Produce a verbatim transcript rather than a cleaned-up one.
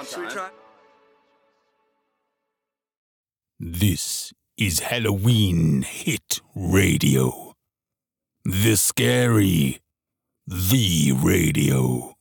Should we try? This is Halloween Hit Radio. The Scary, the Radio.